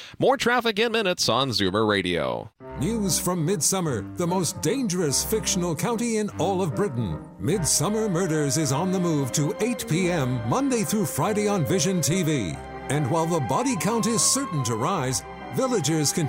More traffic in minutes on Zoomer Radio. News from Midsummer, the most dangerous fictional county in all of Britain. Midsummer Murders is on the move to 8 p.m. Monday through Friday on Vision TV. And while the body count is certain to rise, villagers can